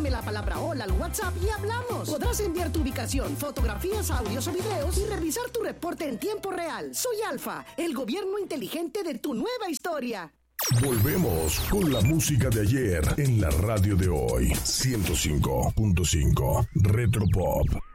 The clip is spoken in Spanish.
Escribe la palabra hola al WhatsApp y hablamos. Podrás enviar tu ubicación, fotografías, audios o videos y revisar tu reporte en tiempo real. Soy Alfa, el gobierno inteligente de tu nueva historia. Volvemos con la música de ayer en la radio de hoy. 105.5 Retropop.